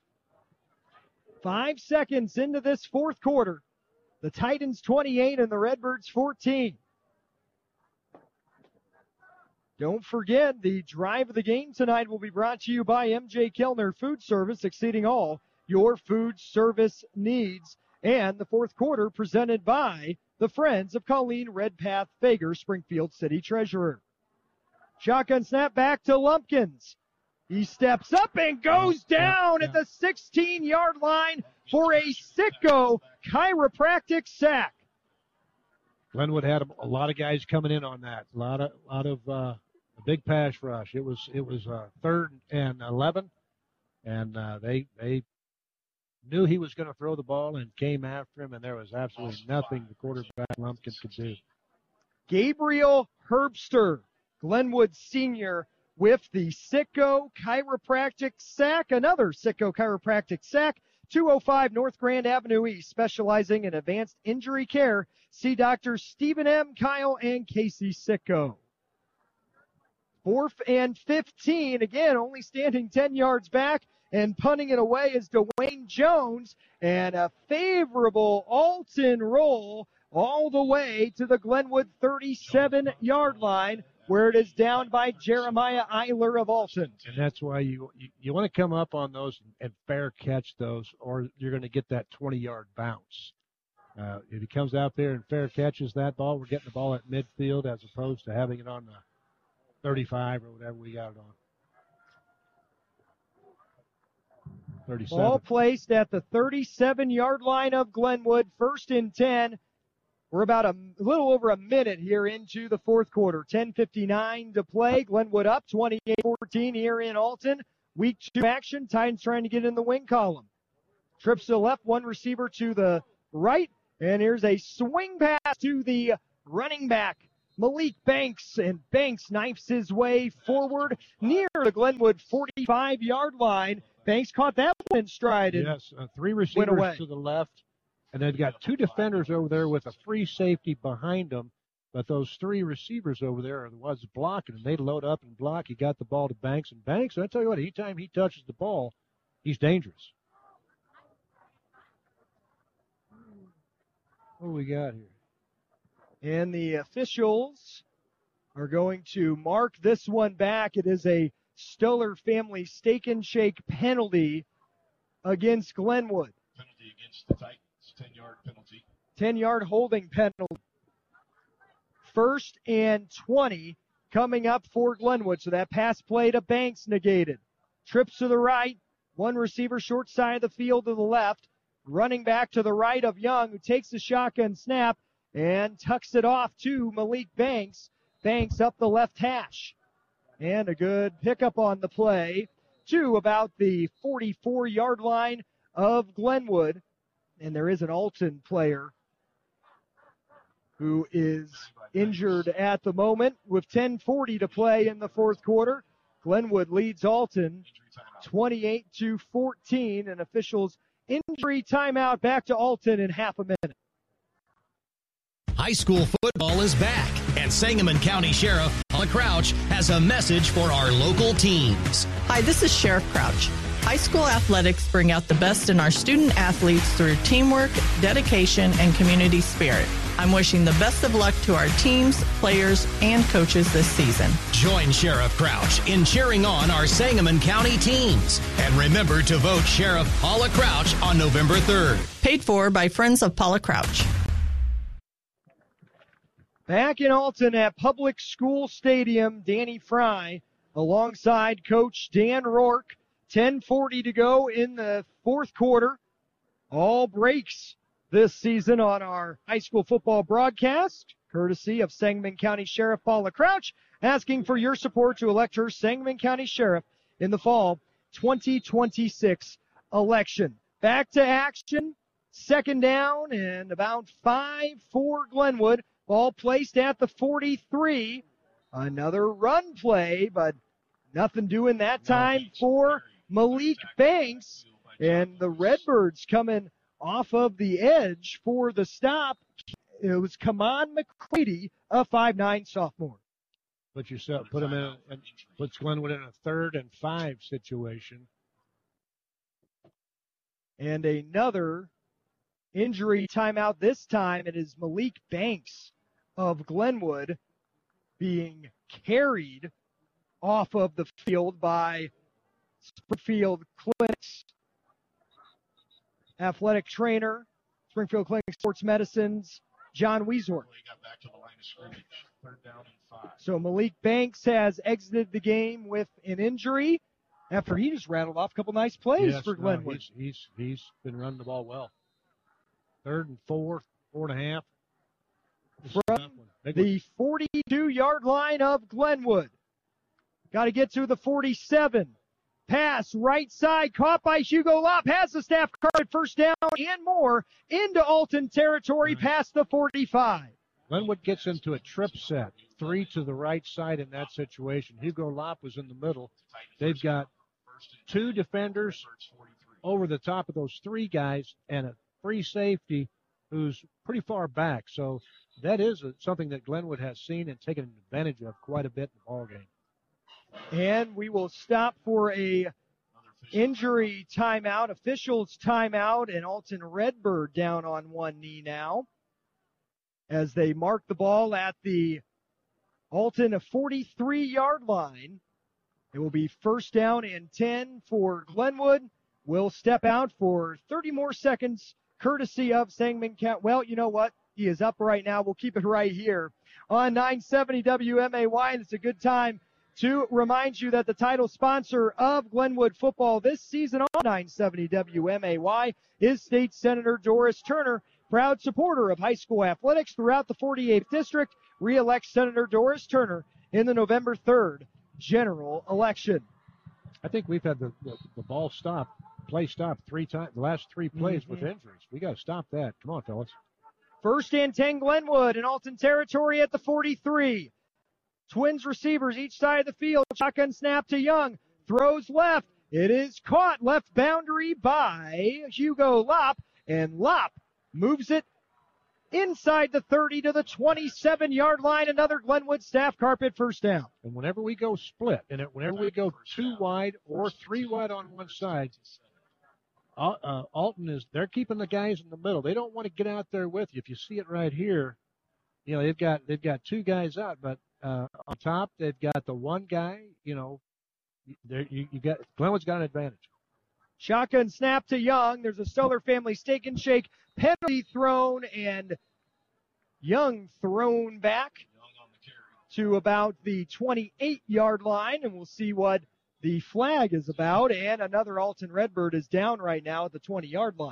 Five seconds into this fourth quarter. The Titans twenty-eight and the Redbirds fourteen. Don't forget, the drive of the game tonight will be brought to you by M J Kellner Food Service, exceeding all your food service needs. And the fourth quarter presented by the Friends of Colleen Redpath Fager, Springfield City Treasurer. Shotgun snap back to Lumpkins. He steps up and goes down at the sixteen-yard line for a Sicko chiropractic sack. Glenwood had a lot of guys coming in on that. A lot of, lot of uh, a big pass rush. It was, it was uh, third and eleven, and uh, they, they knew he was going to throw the ball and came after him, and there was absolutely nothing the quarterback Lumpkin could do. Gabriel Herbster, Glenwood senior, with the Sicko chiropractic sack. Another Sicko chiropractic sack. two oh five North Grand Avenue East, specializing in advanced injury care. See Doctors Stephen M., Kyle, and Casey Sicko. Fourth and fifteen. Again, only standing ten yards back. And punting it away is Dwayne Jones. And a favorable Alton roll all the way to the Glenwood thirty-seven-yard line, where it is down by Jeremiah Eiler of Alton. And that's why you you, you want to come up on those and fair catch those, or you're going to get that twenty-yard bounce. Uh, if he comes out there and fair catches that ball, we're getting the ball at midfield as opposed to having it on the thirty-five or whatever we got it on. thirty-seven. Ball placed at the thirty-seven-yard line of Glenwood, first and ten. We're about a little over a minute here into the fourth quarter. ten fifty-nine to play. Glenwood up twenty-eight fourteen here in Alton. Week two action. Titans trying to get in the wing column. Trips to the left, one receiver to the right. And here's a swing pass to the running back, Malik Banks. And Banks knifes his way forward near the Glenwood forty-five-yard line. Banks caught that one in stride. And yes, uh, three receivers to the left. And they've got two defenders over there with a free safety behind them. But those three receivers over there are the ones blocking, and they load up and block. He got the ball to Banks. And Banks, I tell you what, anytime he touches the ball, he's dangerous. What do we got here? And the officials are going to mark this one back. It is a Stoller family steak and shake penalty against Glenwood. Penalty against the Titans. ten-yard penalty. ten-yard holding penalty. First and twenty coming up for Glenwood. So that pass play to Banks negated. Trips to the right. One receiver short side of the field to the left. Running back to the right of Young, who takes the shotgun snap and tucks it off to Malik Banks. Banks up the left hash. And a good pickup on the play to about the forty-four-yard line of Glenwood. And there is an Alton player who is injured at the moment with ten forty to play in the fourth quarter. Glenwood leads Alton twenty-eight to fourteen, and officials injury timeout back to Alton in half a minute. High school football is back, and Sangamon County Sheriff Paula Crouch has a message for our local teams. Hi, this is Sheriff Crouch. High school athletics bring out the best in our student athletes through teamwork, dedication, and community spirit. I'm wishing the best of luck to our teams, players, and coaches this season. Join Sheriff Crouch in cheering on our Sangamon County teams. And remember to vote Sheriff Paula Crouch on November third. Paid for by Friends of Paula Crouch. Back in Alton at Public School Stadium, Danny Fry alongside Coach Dan Rourke. ten forty to go in the fourth quarter. All breaks this season on our high school football broadcast, courtesy of Sangamon County Sheriff Paula Crouch, asking for your support to elect her Sangamon County Sheriff in the fall twenty twenty-six election. Back to action, second down and about five for Glenwood. Ball placed at the forty-three. Another run play, but nothing doing that time for Malik Banks. And the Redbirds coming off of the edge for the stop. It was Kaman McCready, a five nine sophomore. Put yourself, put him in, and puts Glenwood in a third and five situation. And another injury timeout. This time it is Malik Banks of Glenwood being carried off of the field by Springfield Clinics athletic trainer, Springfield Clinic Sports Medicine's John Wiesort. So Malik Banks has exited the game with an injury after he just rattled off a couple nice plays yes, for Glenwood. No, he's, he's he's been running the ball well. Third and four, four and a half. From the forty-two-yard line of Glenwood. Got to get to the forty-seven. Pass right side, caught by Hugo Lopp. Has the staff card, first down and more into Alton territory past the forty-five. Glenwood gets into a trip set, three to the right side in that situation. Hugo Lopp was in the middle. They've got two defenders over the top of those three guys and a free safety who's pretty far back. So that is a, something that Glenwood has seen and taken advantage of quite a bit in the ballgame. And we will stop for a injury timeout, officials timeout, and Alton Redbird down on one knee now as they mark the ball at the Alton forty-three-yard line. It will be first down and ten for Glenwood. We'll step out for thirty more seconds, courtesy of Sangamon County. Well, you know what? He is up right now. We'll keep it right here on nine seventy W M A Y, and it's a good time to remind you that the title sponsor of Glenwood football this season on nine seventy W M A Y is State Senator Doris Turner, proud supporter of high school athletics throughout the forty-eighth District. Re-elect Senator Doris Turner in the November third general election. I think we've had the, the, the ball stop, play stop three times, the last three plays mm-hmm. with injuries. We got to stop that. Come on, fellas. First and ten, Glenwood in Alton territory at the forty-three. Twins receivers each side of the field. Shotgun snap to Young. Throws left. It is caught left boundary by Hugo Lopp. And Lopp moves it inside the thirty to the twenty-seven-yard line. Another Glenwood staff carpet first down. And whenever we go split, and whenever we go two wide or three wide on one side, uh, uh, Alton is, they're keeping the guys in the middle. They don't want to get out there with you. If you see it right here, you know, they've got, they've got two guys out, but uh, on top, they've got the one guy, you know, you, you got, Glenwood's got an advantage. Shotgun snap to Young. There's a Stoller family steak and shake penalty thrown, and Young thrown back to about the twenty-eight-yard line, and we'll see what the flag is about. And another Alton Redbird is down right now at the twenty-yard line.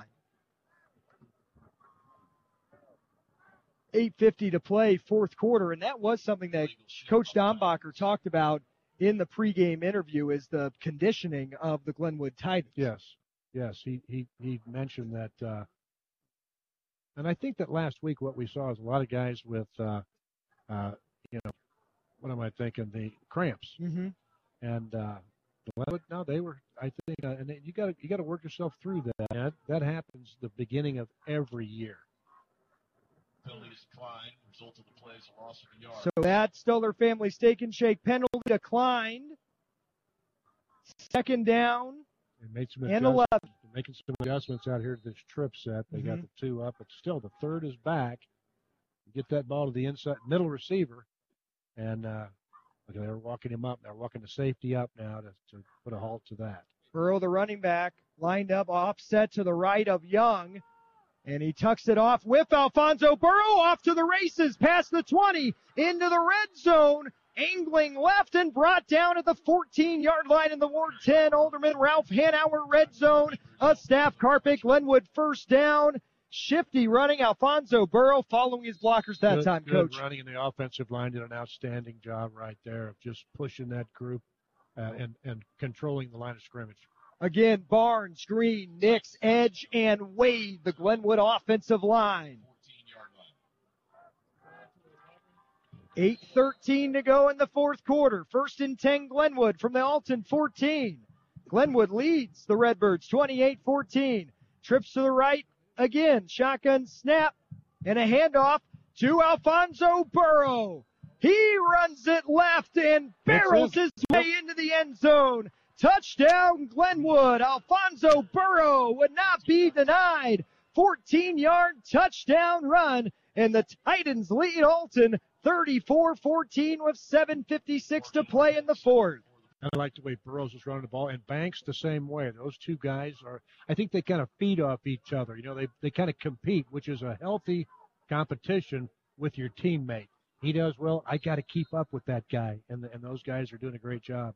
eight fifty to play, fourth quarter, and that was something that Coach Dombacher talked about in the pregame interview, is the conditioning of the Glenwood Titans. Yes, yes, he he he mentioned that, uh, and I think that last week what we saw is a lot of guys with, uh, uh, you know, what am I thinking, the cramps, mm-hmm. and uh, Glenwood, no, they were, I think, uh, and you got you got to work yourself through that. that. That happens the beginning of every year. Penalties declined. Result of the play is a loss of a yard. So that Stoller family steak and shake penalty declined. Second down. They made some and eleven. Making some adjustments out here to this trip set. They mm-hmm. got the two up, but still the third is back. Get that ball to the inside middle receiver, and uh, okay, they're walking him up. They're walking the safety up now to, to put a halt to that. Burrow, the running back, lined up offset to the right of Young. And he tucks it off with Alfonso Burrow off to the races, past the twenty, into the red zone, angling left and brought down at the fourteen-yard line in the Ward ten. Alderman Ralph Hanauer red zone, a staff carpet, Glenwood first down. Shifty running, Alfonso Burrow following his blockers that good, time, good Coach. Running in the offensive line did an outstanding job right there of just pushing that group uh, and, and controlling the line of scrimmage. Again, Barnes, Green, Nix, Edge, and Wade, the Glenwood offensive line. eight thirteen to go in the fourth quarter. First and ten, Glenwood from the Alton fourteen. Glenwood leads the Redbirds twenty-eight fourteen. Trips to the right again. Shotgun snap and a handoff to Alfonso Burrow. He runs it left and barrels his way into the end zone. Touchdown, Glenwood. Alfonso Burrow would not be denied. fourteen-yard touchdown run, and the Titans lead Alton thirty-four fourteen with seven fifty-six to play in the fourth. I like the way Burrows is running the ball, and Banks the same way. Those two guys are, I think they kind of feed off each other. You know, they, they kind of compete, which is a healthy competition with your teammate. He does well. I got to keep up with that guy, and, the, and those guys are doing a great job.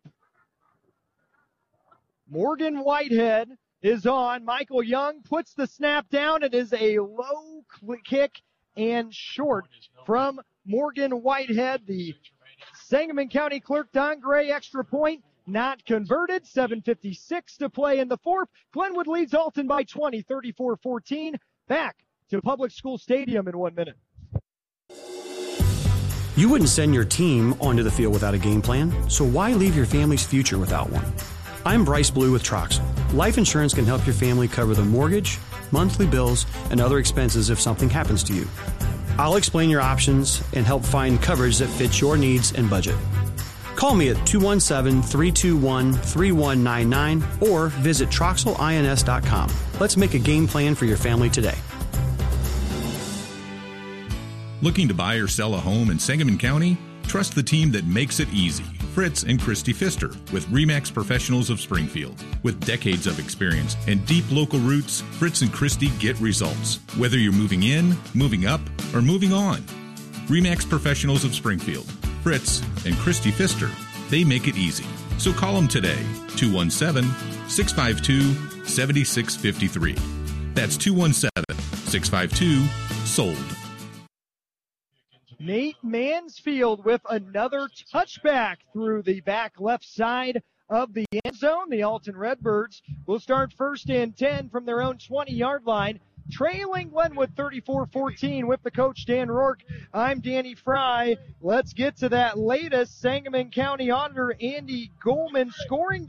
Morgan Whitehead is on. Michael Young puts the snap down. It is a low kick and short from Morgan Whitehead. The Sangamon County Clerk Don Gray extra point not converted. seven fifty-six to play in the fourth. Glenwood leads Alton by twenty, thirty-four fourteen. Back to Public School Stadium in one minute. You wouldn't send your team onto the field without a game plan, so why leave your family's future without one? I'm Bryce Blue with Troxel. Life insurance can help your family cover the mortgage, monthly bills, and other expenses if something happens to you. I'll explain your options and help find coverage that fits your needs and budget. Call me at two one seven, three two one, three one nine nine or visit Troxel Ins dot com. Let's make a game plan for your family today. Looking to buy or sell a home in Sangamon County? Trust the team that makes it easy. Fritz and Christy Pfister with RE/MAX Professionals of Springfield. With decades of experience and deep local roots, Fritz and Christy get results. Whether you're moving in, moving up, or moving on. RE/MAX Professionals of Springfield. Fritz and Christy Pfister. They make it easy. So call them today, two one seven, six five two, seven six five three. That's two one seven, six five two, sold. Nate Mansfield with another touchback through the back left side of the end zone. The Alton Redbirds will start first and ten from their own twenty-yard line, trailing Glenwood thirty-four fourteen with the coach, Dan Rourke. I'm Danny Fry. Let's get to that latest Sangamon County auditor, Andy Goldman, scoring